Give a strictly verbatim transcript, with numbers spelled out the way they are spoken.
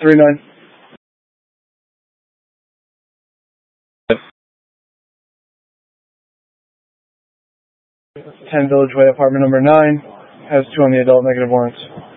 three nine. ten Village Way, apartment number nine, has two on the adult, negative warrants.